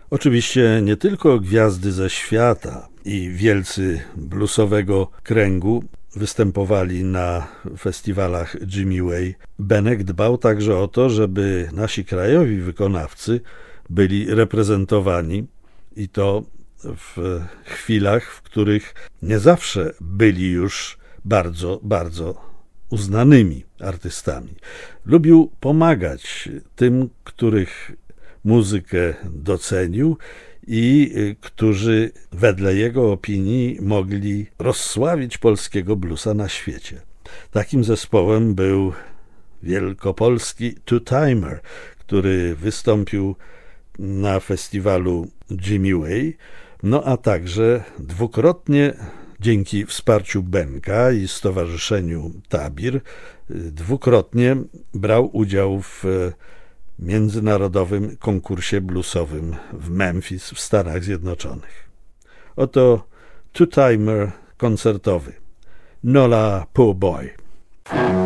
Oczywiście nie tylko gwiazdy ze świata i wielcy bluesowego kręgu występowali na festiwalach Jimmy Way. Benek dbał także o to, żeby nasi krajowi wykonawcy byli reprezentowani i to w chwilach, w których nie zawsze byli już bardzo, bardzo uznanymi artystami. Lubił pomagać tym, których muzykę docenił i którzy wedle jego opinii mogli rozsławić polskiego bluesa na świecie. Takim zespołem był wielkopolski Two-Timer, który wystąpił na festiwalu Jimmy Way, no a także dwukrotnie dzięki wsparciu Benka i stowarzyszeniu Tabir dwukrotnie brał udział w międzynarodowym konkursie bluesowym w Memphis w Stanach Zjednoczonych. Oto Two-Timer koncertowy Nola Poor Boy.